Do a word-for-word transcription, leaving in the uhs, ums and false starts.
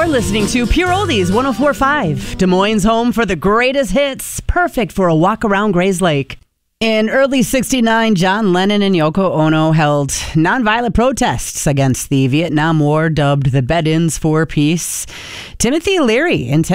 You're listening to Pure Oldies one oh four point five, Des Moines' home for the greatest hits, perfect for a walk around Grays Lake. In early sixty-nine, John Lennon and Yoko Ono held nonviolent protests against the Vietnam War, dubbed the Bed-Ins for Peace. Timothy Leary intended